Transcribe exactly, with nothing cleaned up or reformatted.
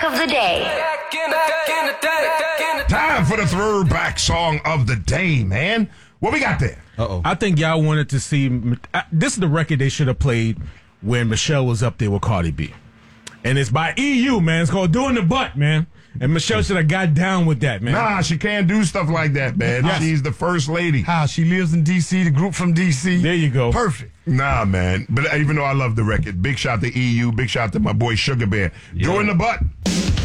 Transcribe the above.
throwback of the day. Time for the throwback song of the day, man. What we got there? Uh-oh. I think y'all wanted to see. Uh, this is the record they should have played when Michelle was up there with Cardi B. And it's by E U, man. It's called Doing the Butt, man. And Michelle should have got down with that, man. Nah, she can't do stuff like that, man. Yes. She's the first lady. How she lives in D C, the group from D C. There you go. Perfect. Nah, man. But even though I love the record, big shout to E U, big shout to my boy Sugar Bear. Yeah. Doing the Butt.